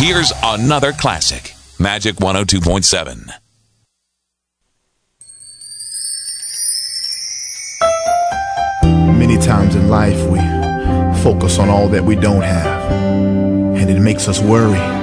Here's another classic. Magic 102.7. Many times in life we focus on all that we don't have, and it makes us worry.